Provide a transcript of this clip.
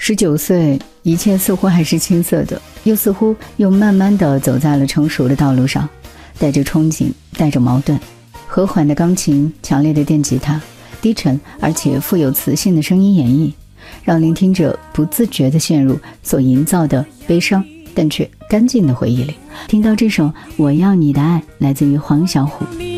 19岁，一切似乎还是青涩的，似乎又慢慢地走在了成熟的道路上，带着憧憬，带着矛盾。和缓的钢琴，强烈的电吉他，低沉而且富有磁性的声音演绎，让聆听者不自觉地陷入所营造的悲伤但却干净的回忆里。听到这首《我要你的爱》，来自于黄小琥。